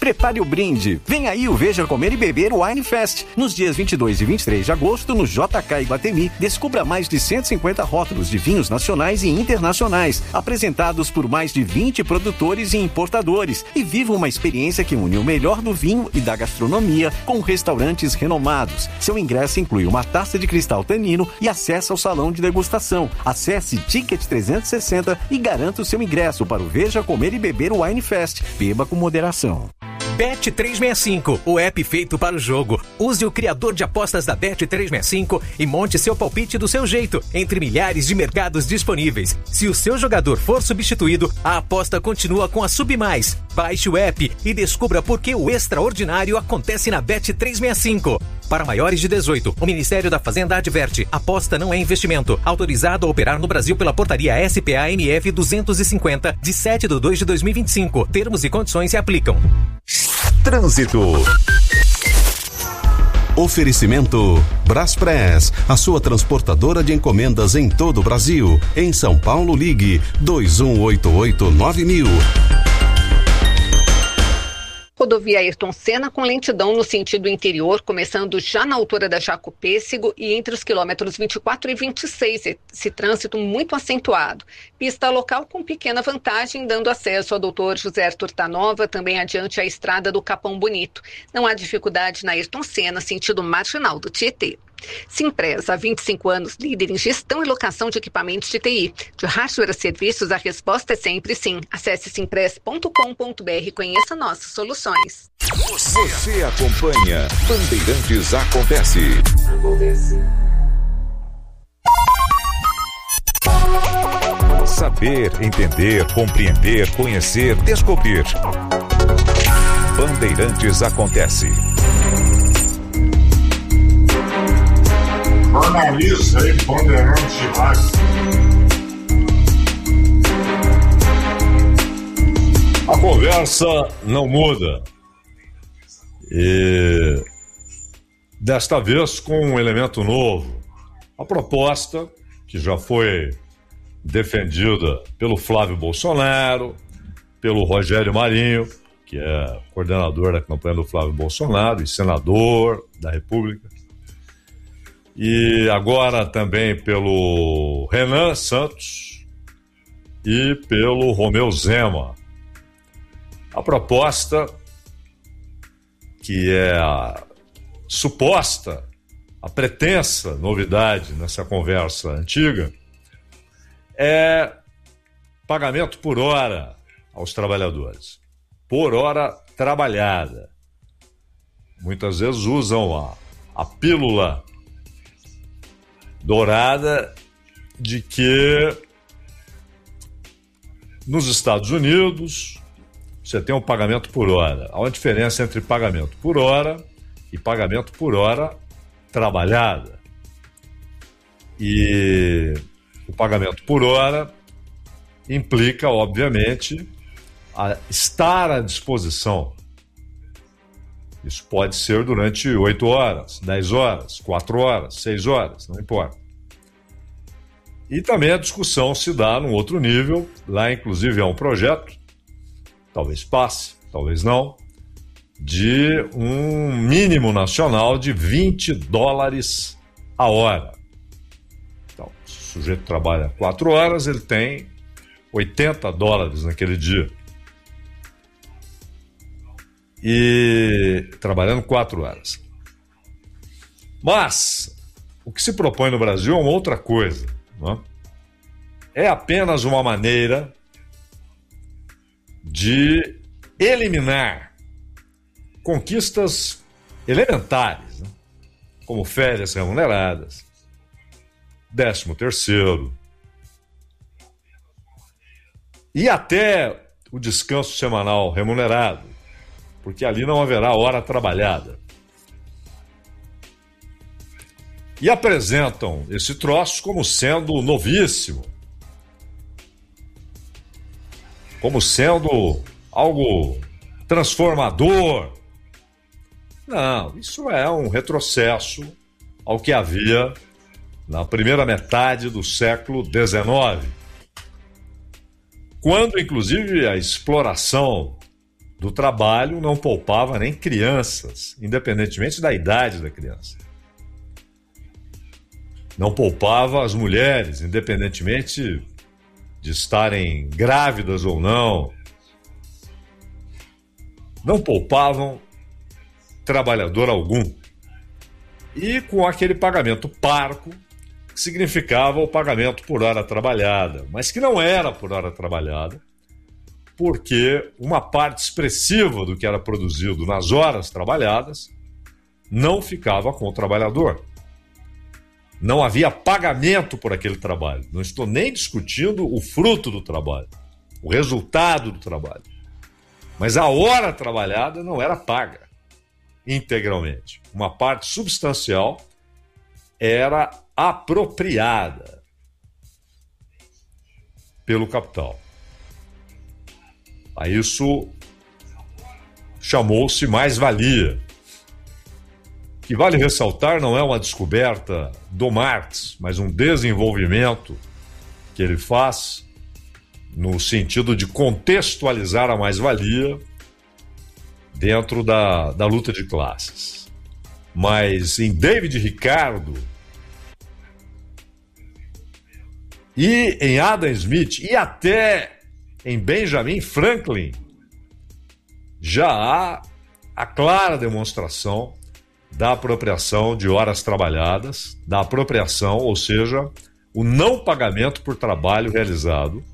Prepare o brinde. Vem aí o Veja Comer e Beber Wine Fest. Nos dias 22 e 23 de agosto, no JK Iguatemi, descubra mais de 150 rótulos de vinhos nacionais e internacionais, apresentados por mais de 20 produtores e importadores, e viva uma experiência que une o melhor do vinho e da gastronomia com restaurantes renomados. Seu ingresso inclui uma taça de cristal Tanino e acesso ao salão de degustação. Acesse Ticket 360 e garanta o seu ingresso para o Veja Comer e Beber Wine Fest. Beba com moderação. Bet365, o app feito para o jogo. Use o criador de apostas da Bet365 e monte seu palpite do seu jeito, entre milhares de mercados disponíveis. Se o seu jogador for substituído, a aposta continua com a Submais. Baixe o app e descubra por que o extraordinário acontece na Bet365. Para maiores de 18, o Ministério da Fazenda adverte: aposta não é investimento. Autorizado a operar no Brasil pela portaria SPA-MF 250, de 7/2/2025. Termos e condições se aplicam. Trânsito. Oferecimento Braspress, a sua transportadora de encomendas em todo o Brasil. Em São Paulo, ligue 2188-9000. Rodovia Ayrton Senna com lentidão no sentido interior, começando já na altura da Jacopêssego e entre os quilômetros 24 e 26, esse trânsito muito acentuado. Pista local com pequena vantagem, dando acesso ao Dr. José Arthur Tanova, também adiante a estrada do Capão Bonito. Não há dificuldade na Ayrton Senna, sentido marginal do Tietê. Simpresa, há 25 anos, líder em gestão e locação de equipamentos de TI. De hardware a serviços, a resposta é sempre sim. Acesse simpress.com.br e conheça nossas soluções. Você acompanha Bandeirantes Acontece. Saber, entender, compreender, conhecer, descobrir. Bandeirantes Acontece. Jornalista aí, Bandeirantes de Rádio. A conversa não muda. E desta vez com um elemento novo. A proposta, que já foi defendida pelo Flávio Bolsonaro, pelo Rogério Marinho, que é coordenador da campanha do Flávio Bolsonaro e senador da República, e agora também pelo Renan Santos e pelo Romeu Zema. A proposta, que é a suposta, a pretensa novidade nessa conversa antiga, é pagamento por hora aos trabalhadores, por hora trabalhada. Muitas vezes usam a pílula dourada de que nos Estados Unidos você tem um pagamento por hora. Há uma diferença entre pagamento por hora e pagamento por hora trabalhada. E o pagamento por hora implica, obviamente, estar à disposição. Isso pode ser durante 8 horas, 10 horas, 4 horas, 6 horas, não importa. E também a discussão se dá num outro nível. Lá, inclusive, há um projeto, talvez passe, talvez não, de um mínimo nacional de $20 a hora. Então, se o sujeito trabalha 4 horas, ele tem $80 naquele dia. E trabalhando 4 horas. Mas o que se propõe no Brasil é uma outra coisa, não é? É apenas uma maneira de eliminar conquistas elementares, né? Como férias remuneradas, 13º, e até o descanso semanal remunerado, porque ali não haverá hora trabalhada. E apresentam esse troço como sendo novíssimo, como sendo algo transformador. Não, isso é um retrocesso ao que havia na primeira metade do século XIX, quando, inclusive, a exploração do trabalho não poupava nem crianças, independentemente da idade da criança. Não poupava as mulheres, independentemente de estarem grávidas ou não. Não poupavam trabalhador algum. E com aquele pagamento parco, que significava o pagamento por hora trabalhada, mas que não era por hora trabalhada, porque uma parte expressiva do que era produzido nas horas trabalhadas não ficava com o trabalhador. Não havia pagamento por aquele trabalho. Não estou nem discutindo o fruto do trabalho, o resultado do trabalho. Mas a hora trabalhada não era paga integralmente. Uma parte substancial era apropriada pelo capital. A isso chamou-se mais-valia, que vale ressaltar não é uma descoberta do Marx, mas um desenvolvimento que ele faz no sentido de contextualizar a mais-valia dentro da luta de classes. Mas em David Ricardo e em Adam Smith e até em Benjamin Franklin já há a clara demonstração da apropriação de horas trabalhadas, da apropriação, ou seja, o não pagamento por trabalho realizado.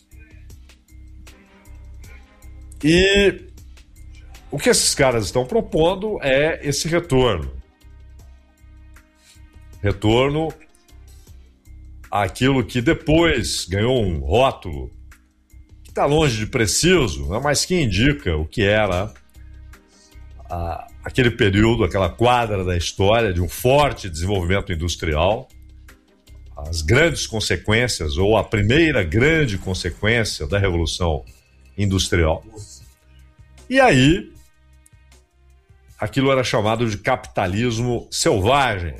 E o que esses caras estão propondo é esse retorno. Retorno àquilo que depois ganhou um rótulo que está longe de preciso, mas que indica o que era aquele período, aquela quadra da história de um forte desenvolvimento industrial, as grandes consequências, ou a primeira grande consequência da Revolução Industrial. E aí, aquilo era chamado de capitalismo selvagem.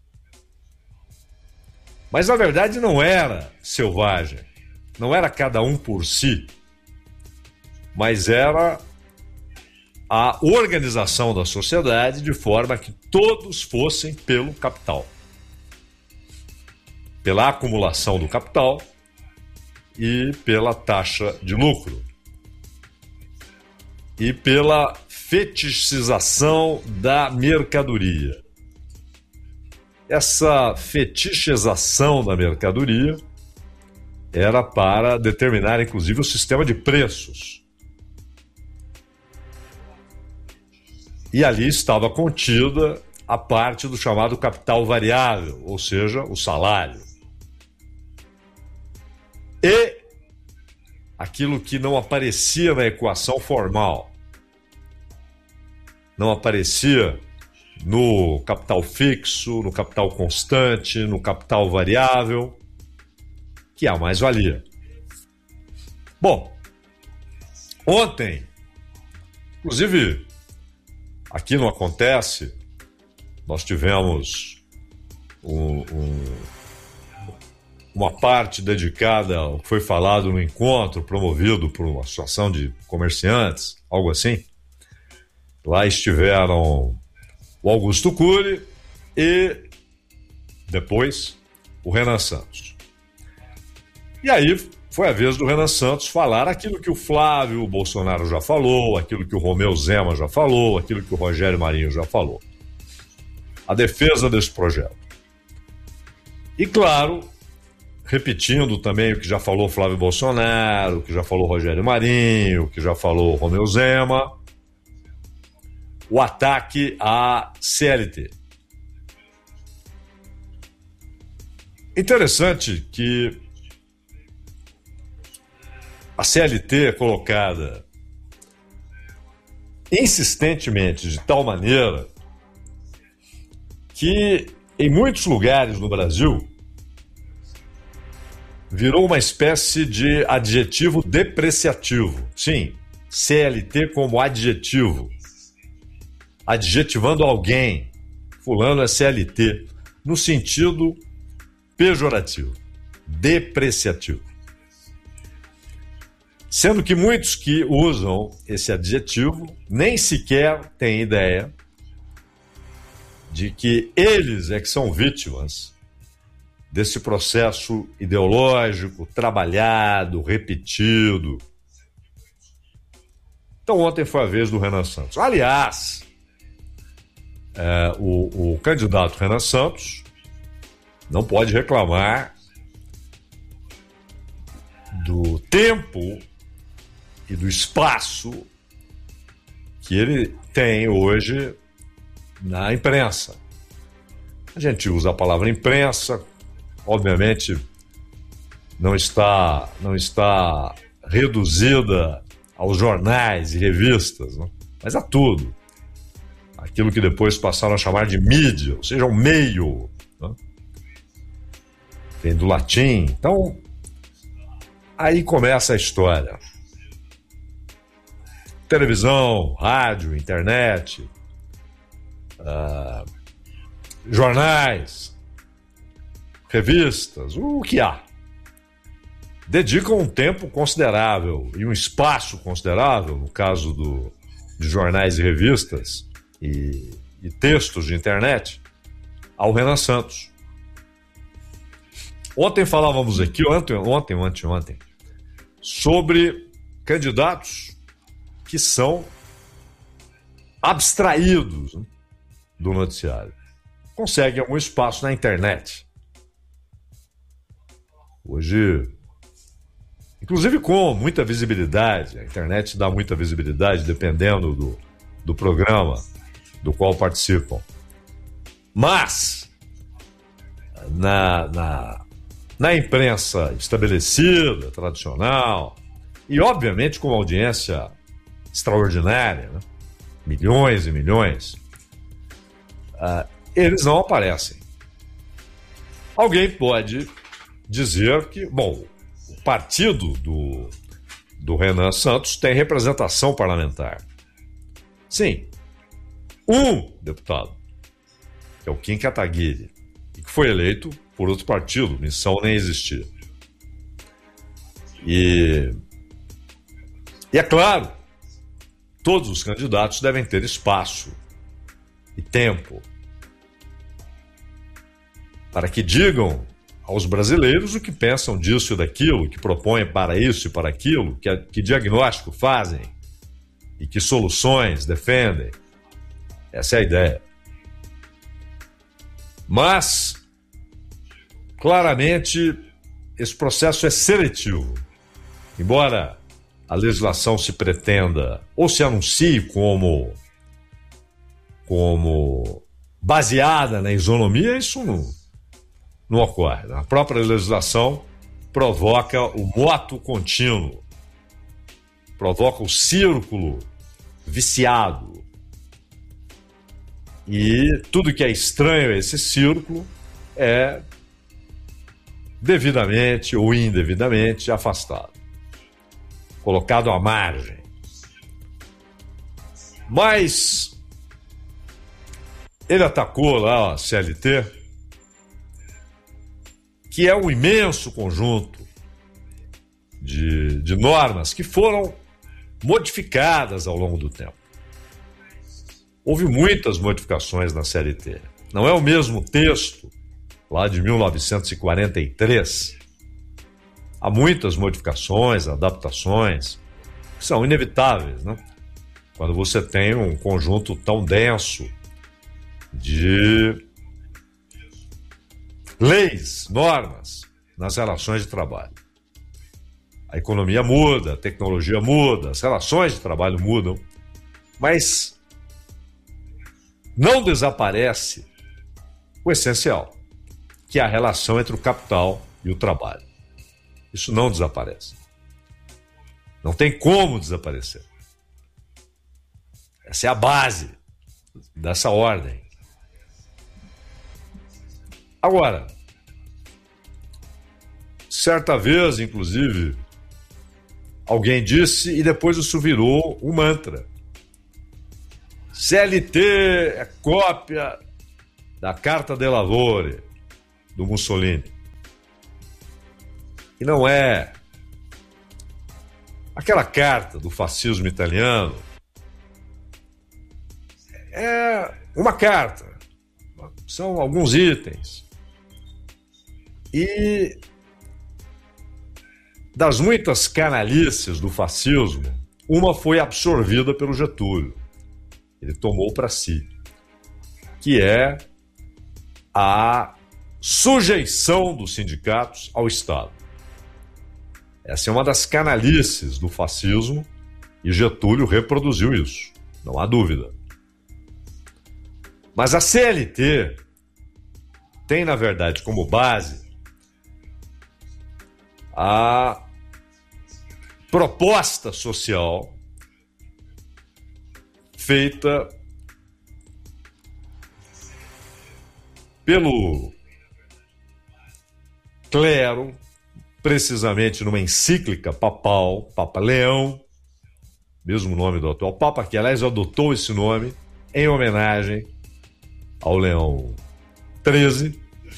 Mas, na verdade, não era selvagem. Não era cada um por si. Mas era a organização da sociedade de forma que todos fossem pelo capital. Pela acumulação do capital e pela taxa de lucro. E pela fetichização da mercadoria. Essa fetichização da mercadoria era para determinar, inclusive, o sistema de preços. E ali estava contida a parte do chamado capital variável, ou seja, o salário. E aquilo que não aparecia na equação formal. Não aparecia no capital fixo, no capital constante, no capital variável, que é a mais-valia. Bom, ontem, inclusive, aqui no Acontece, nós tivemos uma parte dedicada ao que foi falado no encontro promovido por uma associação de comerciantes, algo assim. Lá estiveram o Augusto Cury e depois o Renan Santos. E aí foi a vez do Renan Santos falar aquilo que o Flávio Bolsonaro já falou, aquilo que o Romeu Zema já falou, aquilo que o Rogério Marinho já falou. A defesa desse projeto. E claro, repetindo também o que já falou Flávio Bolsonaro, o que já falou Rogério Marinho, o que já falou Romeu Zema, o ataque à CLT. Interessante que a CLT é colocada insistentemente de tal maneira que em muitos lugares no Brasil virou uma espécie de adjetivo depreciativo. Sim, CLT como adjetivo. Adjetivando alguém. Fulano é CLT. No sentido pejorativo. Depreciativo. Sendo que muitos que usam esse adjetivo nem sequer têm ideia de que eles é que são vítimas desse processo ideológico, trabalhado, repetido. Então ontem foi a vez do Renan Santos. Aliás, o candidato Renan Santos não pode reclamar do tempo e do espaço que ele tem hoje na imprensa. A gente usa a palavra imprensa, obviamente não está reduzida aos jornais e revistas, né? Mas a tudo. Aquilo que depois passaram a chamar de mídia, ou seja, o meio, né? Vem do latim. Então, aí começa a história. Televisão, rádio, internet, jornais, revistas, o que há. Dedicam um tempo considerável e um espaço considerável, no caso de jornais e revistas e textos de internet, ao Renan Santos. Ontem falávamos aqui, ontem, sobre candidatos que são abstraídos, né, do noticiário. Conseguem algum espaço na internet. Hoje, inclusive com muita visibilidade, a internet dá muita visibilidade dependendo do programa do qual participam. Mas, na imprensa estabelecida, tradicional, e obviamente com uma audiência extraordinária, né? Milhões e milhões, eles não aparecem. Alguém pode dizer que, bom, o partido do Renan Santos tem representação parlamentar. Sim, um deputado, que é o Kim Kataguiri, que foi eleito por outro partido, missão nem existia. E é claro, todos os candidatos devem ter espaço e tempo para que digam aos brasileiros o que pensam disso e daquilo, que propõem para isso e para aquilo, que diagnóstico fazem e que soluções defendem. Essa é a ideia. Mas, claramente, esse processo é seletivo. Embora a legislação se pretenda ou se anuncie como baseada na isonomia, isso não ocorre. A própria legislação provoca o moto contínuo, provoca o círculo viciado. E tudo que é estranho a esse círculo é devidamente ou indevidamente afastado, colocado à margem. Mas ele atacou lá a CLT, que é um imenso conjunto de normas que foram modificadas ao longo do tempo. Houve muitas modificações na CLT. Não é o mesmo texto lá de 1943. Há muitas modificações, adaptações, que são inevitáveis, né? Quando você tem um conjunto tão denso de leis, normas nas relações de trabalho. A economia muda, a tecnologia muda, as relações de trabalho mudam, mas não desaparece o essencial, que é a relação entre o capital e o trabalho. Isso não desaparece. Não tem como desaparecer. Essa é a base dessa ordem. Agora, certa vez, inclusive, alguém disse, e depois isso virou um mantra: CLT é cópia da Carta de Lavoro do Mussolini. E não é. Aquela carta do fascismo italiano é uma carta, são alguns itens. E das muitas canalices do fascismo, uma foi absorvida pelo Getúlio. Ele tomou para si, que é a sujeição dos sindicatos ao Estado. Essa é uma das canalices do fascismo e Getúlio reproduziu isso, não há dúvida. Mas a CLT tem, na verdade, como base a proposta social feita pelo clero, precisamente numa encíclica papal, Papa Leão, mesmo nome do atual Papa, que aliás adotou esse nome em homenagem ao Leão XIII.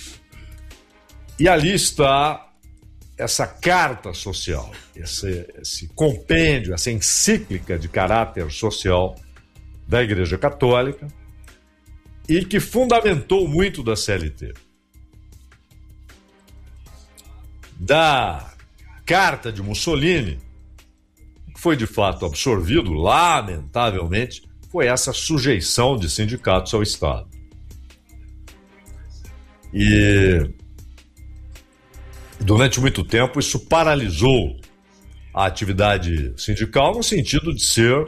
E ali está essa carta social, esse compêndio, essa encíclica de caráter social da Igreja Católica e que fundamentou muito da CLT. Da carta de Mussolini, que foi de fato absorvido, lamentavelmente, foi essa sujeição de sindicatos ao Estado. E durante muito tempo isso paralisou a atividade sindical no sentido de ser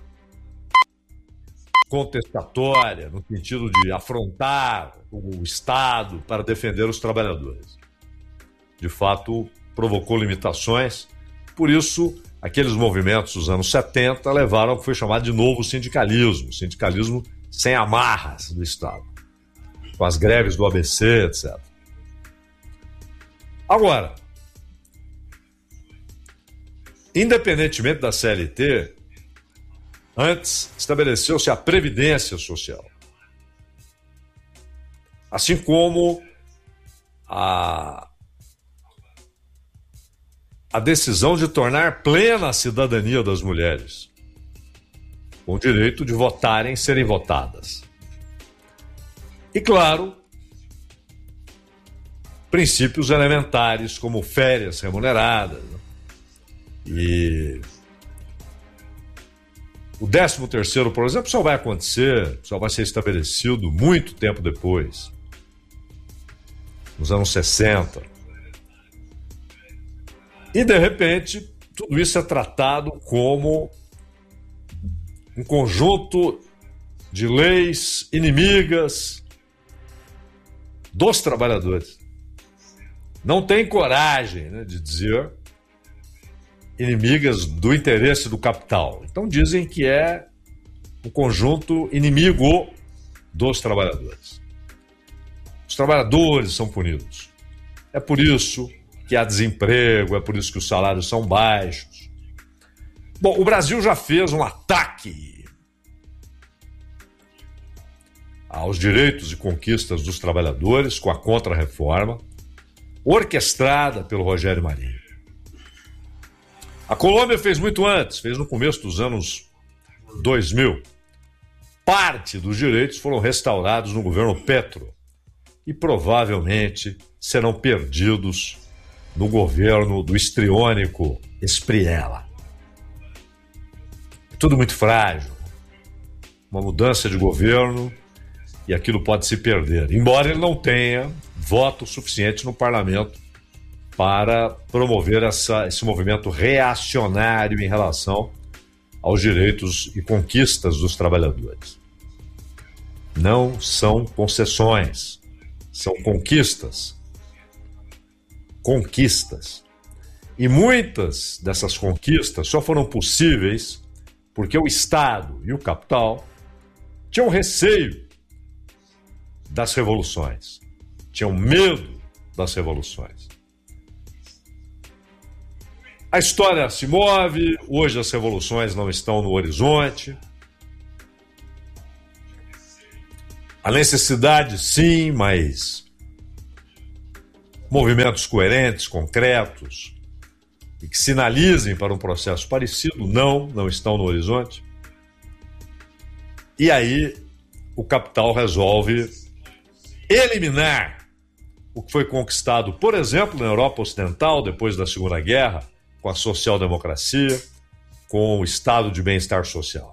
contestatória, no sentido de afrontar o Estado para defender os trabalhadores. De fato, provocou limitações. Por isso, aqueles movimentos dos anos 70 levaram ao que foi chamado de novo sindicalismo, sindicalismo sem amarras do Estado, com as greves do ABC, etc. Agora, independentemente da CLT, antes estabeleceu-se a Previdência Social. Assim como a decisão de tornar plena a cidadania das mulheres, com o direito de votarem e serem votadas. E, claro, princípios elementares como férias remuneradas. E o 13º, por exemplo, só vai acontecer, só vai ser estabelecido muito tempo depois, nos anos 60. E, de repente, tudo isso é tratado como um conjunto de leis inimigas dos trabalhadores. Não tem coragem, né, de dizer inimigas do interesse do capital. Então dizem que é um conjunto inimigo dos trabalhadores. Os trabalhadores são punidos. É por isso que há desemprego, é por isso que os salários são baixos. Bom, o Brasil já fez um ataque aos direitos e conquistas dos trabalhadores com a Contra-Reforma, orquestrada pelo Rogério Marinho. A Colômbia fez muito antes, fez no começo dos anos 2000. Parte dos direitos foram restaurados no governo Petro e provavelmente serão perdidos no governo do histriônico Espriella. É tudo muito frágil. Uma mudança de governo e aquilo pode se perder, embora ele não tenha voto suficiente no parlamento para promover esse movimento reacionário em relação aos direitos e conquistas dos trabalhadores. Não são concessões, são conquistas. Conquistas. E muitas dessas conquistas só foram possíveis porque o Estado e o capital tinham receio das revoluções, tinham medo das revoluções. A história se move, hoje as revoluções não estão no horizonte. A necessidade, sim, mas movimentos coerentes, concretos, e que sinalizem para um processo parecido, não estão no horizonte. E aí o capital resolve eliminar o que foi conquistado, por exemplo, na Europa Ocidental, depois da Segunda Guerra, com a social-democracia, com o estado de bem-estar social.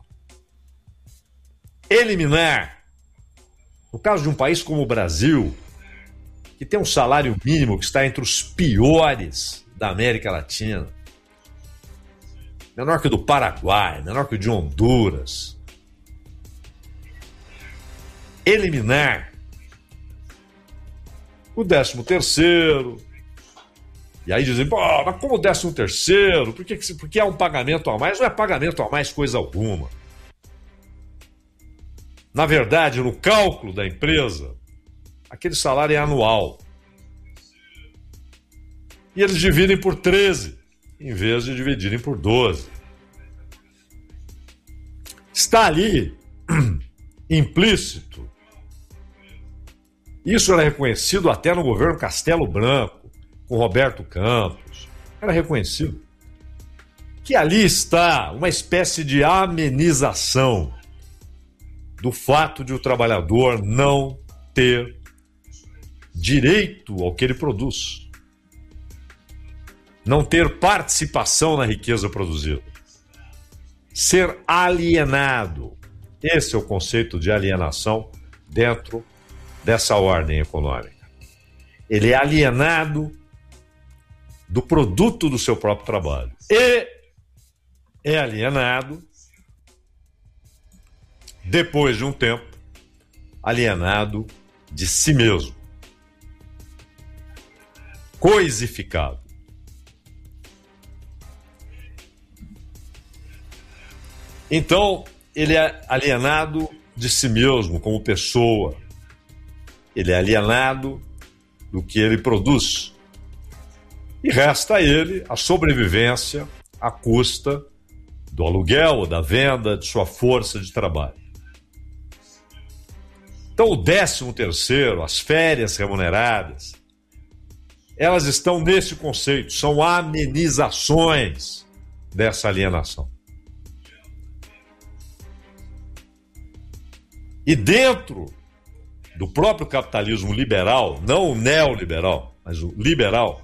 Eliminar, no caso de um país como o Brasil, que tem um salário mínimo que está entre os piores da América Latina, menor que o do Paraguai, menor que o de Honduras. Eliminar o 13º. E aí dizem, pô, mas como o 13º? Porque é um pagamento a mais? Não é pagamento a mais coisa alguma. Na verdade, no cálculo da empresa, aquele salário é anual. E eles dividem por 13, em vez de dividirem por 12. Está ali implícito. Isso era reconhecido até no governo Castelo Branco, com Roberto Campos. Era reconhecido. Que ali está uma espécie de amenização do fato de o trabalhador não ter direito ao que ele produz. Não ter participação na riqueza produzida. Ser alienado. Esse é o conceito de alienação dentro dessa ordem econômica. Ele é alienado do produto do seu próprio trabalho. E é alienado, depois de um tempo, alienado de si mesmo. Coisificado. Então, ele é alienado de si mesmo como pessoa. Ele é alienado do que ele produz. E resta a ele a sobrevivência à custa do aluguel ou da venda de sua força de trabalho. Então, o 13º, as férias remuneradas, elas estão nesse conceito, são amenizações dessa alienação. E dentro do próprio capitalismo liberal, não o neoliberal, mas o liberal,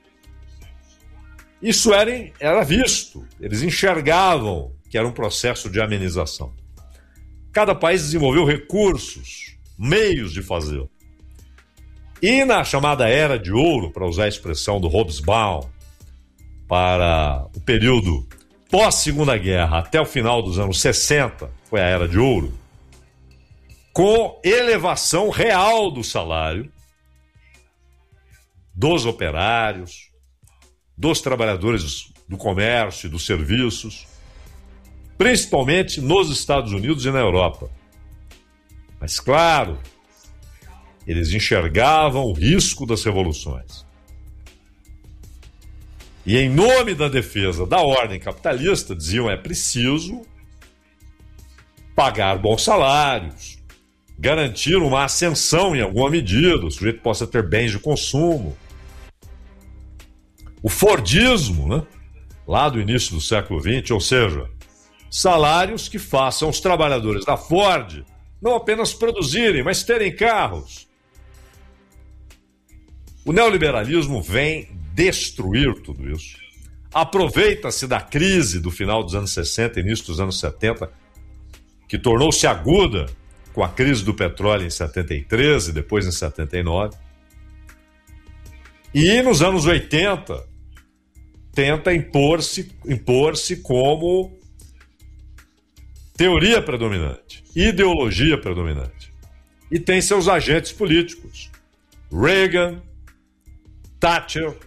isso era visto, eles enxergavam que era um processo de amenização. Cada país desenvolveu recursos, meios de fazê-lo. E na chamada Era de Ouro, para usar a expressão do Hobsbawm, para o período pós-Segunda Guerra até o final dos anos 60, foi a Era de Ouro, com elevação real do salário dos operários, dos trabalhadores do comércio e dos serviços, principalmente nos Estados Unidos e na Europa. Mas, claro, eles enxergavam o risco das revoluções. E, em nome da defesa da ordem capitalista, diziam: é preciso pagar bons salários, garantir uma ascensão em alguma medida, o sujeito possa ter bens de consumo. O Fordismo, né, lá do início do século XX, ou seja, salários que façam os trabalhadores da Ford não apenas produzirem, mas terem carros. O neoliberalismo vem destruir tudo isso. Aproveita-se da crise do final dos anos 60 e início dos anos 70, que tornou-se aguda com a crise do petróleo em 73 e depois em 79. E nos anos 80, tenta impor-se como teoria predominante, ideologia predominante. E tem seus agentes políticos. Reagan, Thatcher.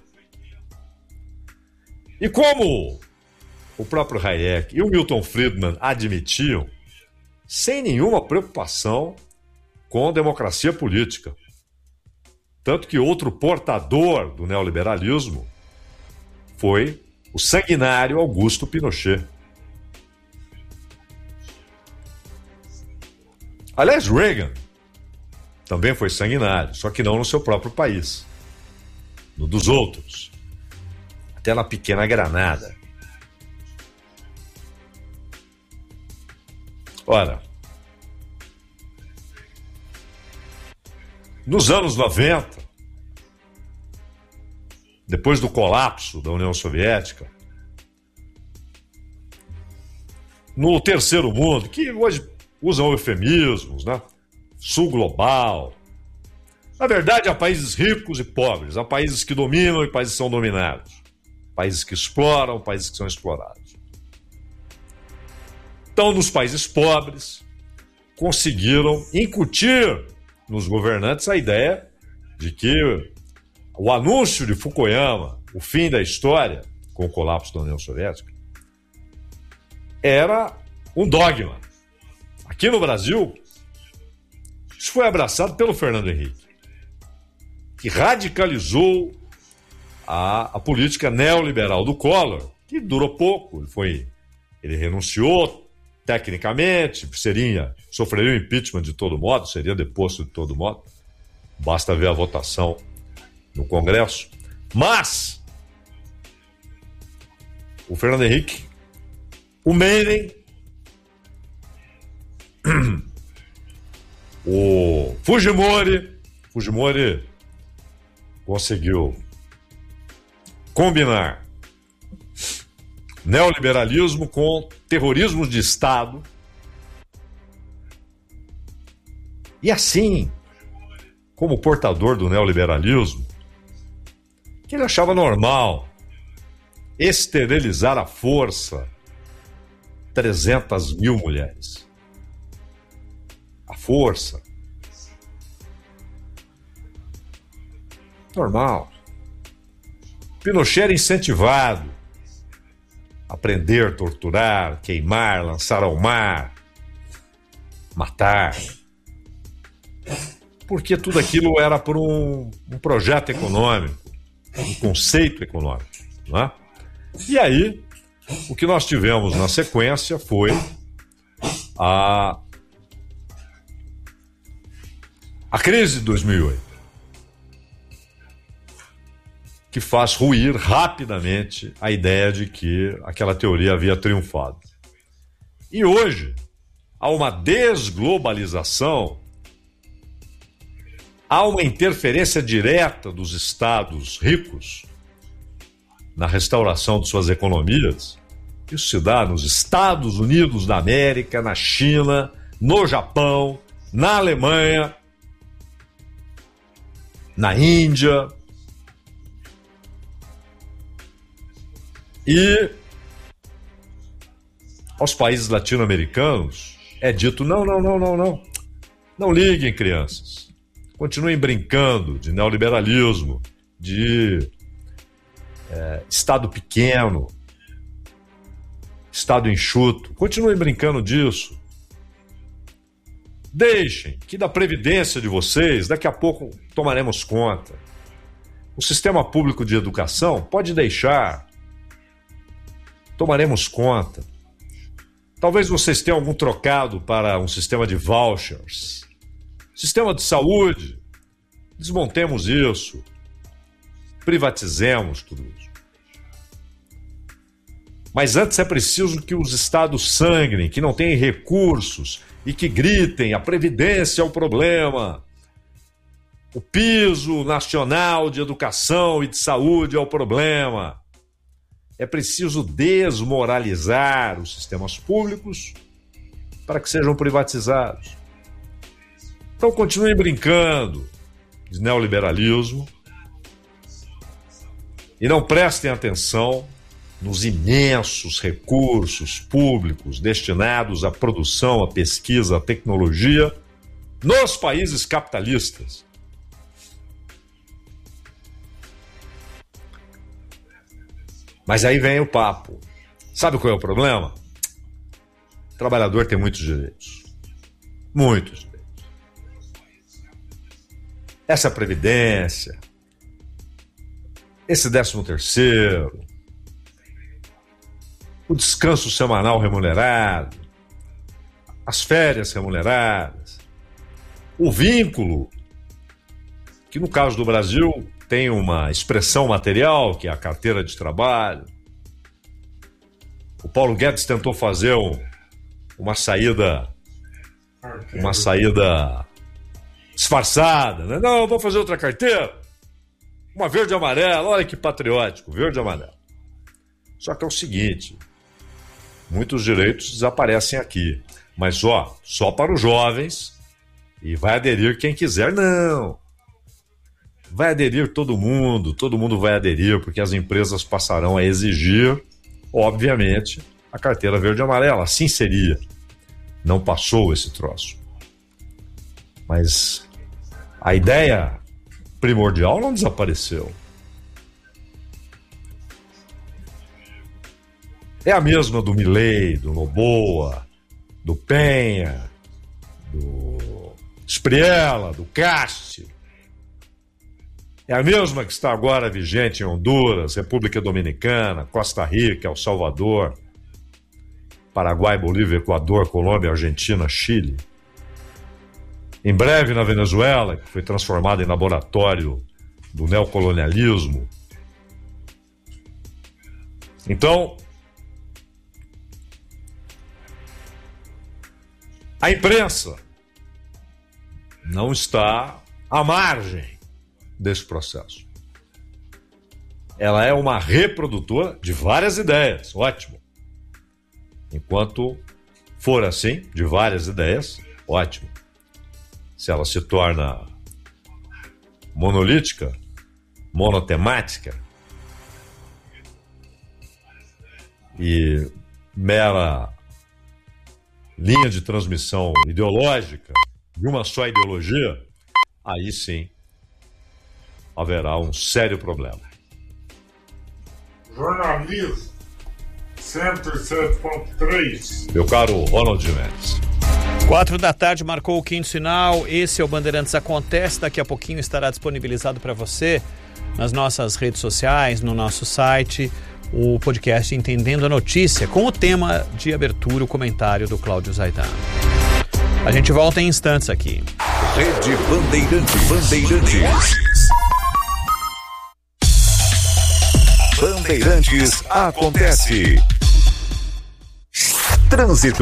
E como o próprio Hayek e o Milton Friedman admitiam, sem nenhuma preocupação com democracia política. Tanto que outro portador do neoliberalismo foi o sanguinário Augusto Pinochet. Aliás, Reagan também foi sanguinário, só que não no seu próprio país, no dos outros. até na pequena Granada. Ora, nos anos 90, depois do colapso da União Soviética, no terceiro mundo, que hoje usam eufemismos, né? Sul global. Na verdade, há países ricos e pobres, há países que dominam e países que são dominados, países que exploram, países que são explorados. Então, nos países pobres, conseguiram incutir nos governantes a ideia de que o anúncio de Fukuyama, o fim da história, com o colapso da União Soviética, era um dogma. Aqui no Brasil, isso foi abraçado pelo Fernando Henrique, que radicalizou a política neoliberal do Collor, que durou pouco. Ele renunciou tecnicamente, sofreria um impeachment de todo modo, seria deposto de todo modo. Basta ver a votação no Congresso. Mas o Fernando Henrique, o Menem, o Fujimori conseguiu combinar neoliberalismo com terrorismo de Estado. E assim, como portador do neoliberalismo, que ele achava normal esterilizar à força 300 mil mulheres. À força. Normal. Pinochet era incentivado a prender, torturar, queimar, lançar ao mar, matar. Porque tudo aquilo era por um projeto econômico, um conceito econômico. Não é? E aí, o que nós tivemos na sequência foi a crise de 2008, que faz ruir rapidamente a ideia de que aquela teoria havia triunfado. E hoje, há uma desglobalização, há uma interferência direta dos estados ricos na restauração de suas economias. Isso se dá nos Estados Unidos da América, na China, no Japão, na Alemanha, na Índia. E aos países latino-americanos é dito: não. Não liguem, crianças. Continuem brincando de neoliberalismo, de Estado pequeno, Estado enxuto. Continuem brincando disso. Deixem que da previdência de vocês, daqui a pouco tomaremos conta. O sistema público de educação pode deixar. Tomaremos conta. Talvez vocês tenham algum trocado para um sistema de vouchers. Sistema de saúde. Desmontemos isso. Privatizemos tudo isso. Mas antes é preciso que os estados sangrem, que não têm recursos e que gritem: a previdência é o problema. O piso nacional de educação e de saúde é o problema. É preciso desmoralizar os sistemas públicos para que sejam privatizados. Então continuem brincando de neoliberalismo e não prestem atenção nos imensos recursos públicos destinados à produção, à pesquisa, à tecnologia nos países capitalistas. Mas aí vem o papo. Sabe qual é o problema? O trabalhador tem muitos direitos. Muitos direitos. Essa previdência, esse 13º, o descanso semanal remunerado, as férias remuneradas, o vínculo, que no caso do Brasil tem uma expressão material, que é a carteira de trabalho. O Paulo Guedes tentou fazer uma saída disfarçada, né? Não, eu vou fazer outra carteira. Uma verde e amarela, olha que patriótico, verde e amarelo. Só que é o seguinte, muitos direitos desaparecem aqui. Mas só para os jovens, e vai aderir quem quiser, não. Vai aderir todo mundo vai aderir, porque as empresas passarão a exigir, obviamente, a carteira verde e amarela. Assim seria. Não passou esse troço. Mas a ideia primordial não desapareceu. É a mesma do Milei, do Noboa, do Penha, do Espriella, do Cássio. É a mesma que está agora vigente em Honduras, República Dominicana, Costa Rica, El Salvador, Paraguai, Bolívia, Equador, Colômbia, Argentina, Chile. Em breve na Venezuela, que foi transformada em laboratório do neocolonialismo. Então, a imprensa não está à margem desse processo. Ela é uma reprodutora de várias ideias, ótimo. Enquanto for assim, de várias ideias, ótimo. Se ela se torna monolítica, monotemática e mera linha de transmissão ideológica de uma só ideologia, aí sim haverá um sério problema. Jornalismo 107.3. Meu caro Ronald Mendes. 4h marcou o quinto sinal. Esse é o Bandeirantes Acontece. Daqui a pouquinho estará disponibilizado para você nas nossas redes sociais, no nosso site, o podcast Entendendo a Notícia, com o tema de abertura, o comentário do Cláudio Zaidan. A gente volta em instantes aqui. Rede Bandeirantes. Bandeirantes Acontece. Trânsito.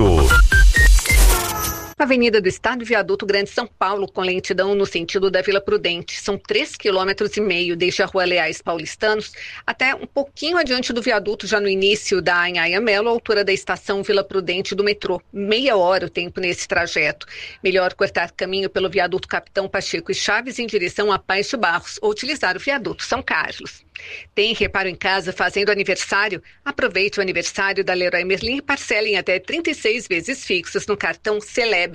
Avenida do Estado, Viaduto Grande São Paulo, com lentidão no sentido da Vila Prudente. São 3,5 km, desde a Rua Leais Paulistanos até um pouquinho adiante do viaduto, já no início da Anhaia Melo, altura da estação Vila Prudente do metrô. Meia hora o tempo nesse trajeto. Melhor cortar caminho pelo viaduto Capitão Pacheco e Chaves em direção a Paz de Barros ou utilizar o viaduto São Carlos. Tem reparo em casa fazendo aniversário? Aproveite o aniversário da Leroy Merlin e parcelem até 36 vezes fixos no cartão Celebre.